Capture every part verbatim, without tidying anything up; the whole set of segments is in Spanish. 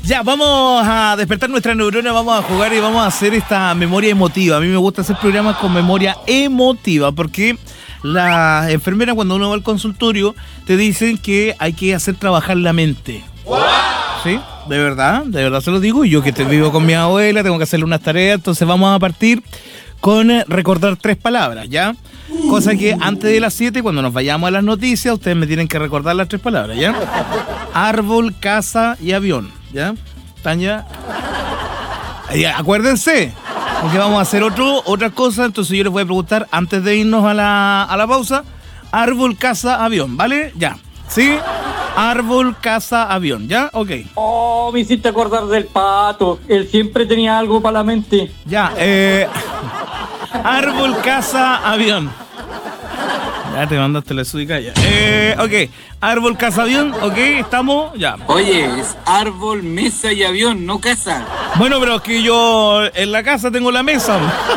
Ya, vamos a despertar nuestra neurona, vamos a jugar y vamos a hacer esta memoria emotiva. A mí me gusta hacer programas con memoria emotiva porque las enfermeras, cuando uno va al consultorio, te dicen que hay que hacer trabajar la mente. ¿Sí? De verdad, de verdad se lo digo. Yo que te vivo con mi abuela, tengo que hacerle unas tareas, entonces vamos a partir con recordar tres palabras, ¿ya? Cosa que antes de las siete, cuando nos vayamos a las noticias, ustedes me tienen que recordar las tres palabras, ¿ya? Árbol, casa y avión, ¿ya? ¿Están ya? Ya, acuérdense, porque vamos a hacer otro, otra cosa, entonces yo les voy a preguntar antes de irnos a la, a la pausa. Árbol, casa, avión, ¿vale? Ya, ¿sí? Árbol, casa, avión, ¿ya? Ok. Oh, me hiciste acordar del pato. Él siempre tenía algo para la mente. Ya, eh... árbol, casa, avión. Ya te mandaste la suica ya. Eh, ok. Árbol, casa, avión, ok, estamos, ya. Oye, es árbol, mesa y avión, no casa. Bueno, pero es que yo en la casa tengo la mesa.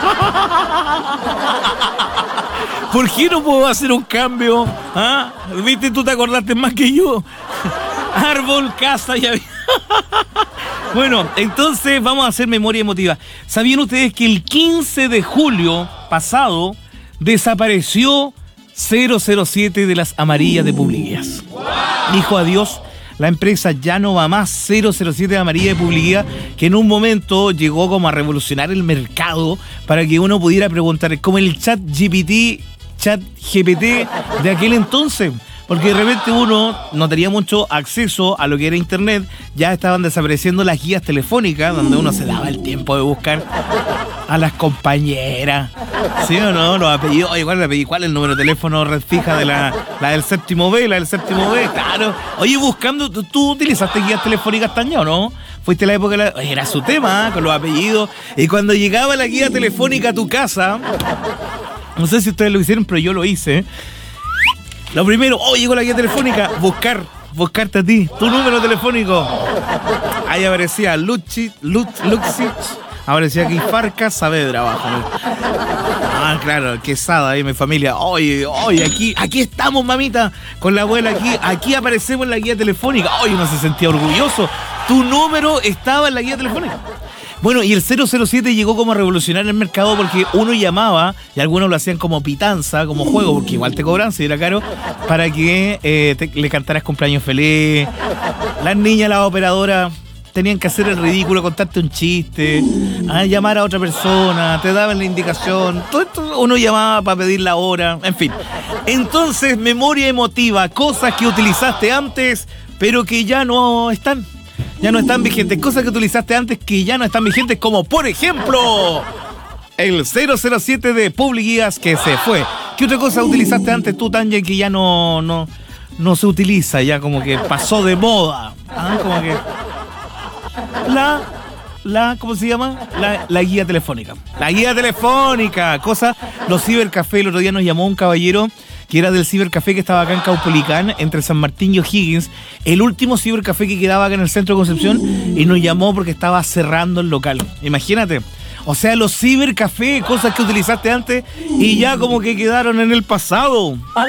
¿Por qué no puedo hacer un cambio? ¿Ah? ¿Viste? Tú te acordaste más que yo. Árbol, casa y avión. Bueno, entonces vamos a hacer memoria emotiva. ¿Sabían ustedes que el quince de julio pasado desapareció cero cero siete de las amarillas de Publiguías? Dijo adiós. La empresa ya no va más. Cero cero siete de amarilla de Publicidad, que en un momento llegó como a revolucionar el mercado para que uno pudiera preguntar, como el chat G P T, chat G P T de aquel entonces. Porque de repente uno no tenía mucho acceso a lo que era internet, ya estaban desapareciendo las guías telefónicas, donde uno se daba el tiempo de buscar a las compañeras. ¿Sí o no? Los apellidos, oye, ¿cuál es el apellido? ¿Cuál es el número de teléfono red fija de la, la del séptimo B? La del séptimo B, claro. Oye, buscando, ¿tú, tú utilizaste guías telefónicas tañón, no? Fuiste a la época, de la, oye, era su tema, ¿eh? Con los apellidos. Y cuando llegaba la guía telefónica a tu casa, no sé si ustedes lo hicieron, pero yo lo hice. Lo primero, oh, llegó la guía telefónica, buscar, buscarte a ti, tu número telefónico. Ahí aparecía Luchi, Lux, Luxich, aparecía aquí Farca Saavedra abajo. Ah, claro, Quesada, ahí mi familia. Oye, oye, aquí, aquí estamos, mamita, con la abuela aquí, aquí aparecemos en la guía telefónica. Oye, uno se sentía orgulloso. Tu número estaba en la guía telefónica. Bueno, y el cero cero siete llegó como a revolucionar el mercado porque uno llamaba, y algunos lo hacían como pitanza, como juego, porque igual te cobran, si era caro, para que eh, te, le cantaras cumpleaños feliz. Las niñas, las operadoras, tenían que hacer el ridículo, contarte un chiste, a llamar a otra persona, te daban la indicación. Todo esto uno llamaba para pedir la hora, en fin. Entonces, memoria emotiva, cosas que utilizaste antes, pero que ya no están. Ya no están vigentes, cosas que utilizaste antes que ya no están vigentes, como por ejemplo el cero cero siete de Publiguías que se fue. ¿Qué otra cosa utilizaste antes tú, Tanya, que ya no, no, no se utiliza, ya como que pasó de moda? ¿Ah? Como que la, la, ¿cómo se llama? La, la guía telefónica. La guía telefónica, cosa, los cibercafés. El otro día nos llamó un caballero que era del cibercafé que estaba acá en Caupolicán, entre San Martín y O'Higgins, el último cibercafé que quedaba acá en el centro de Concepción, y nos llamó porque estaba cerrando el local. Imagínate. O sea, los cibercafés, cosas que utilizaste antes y ya como que quedaron en el pasado.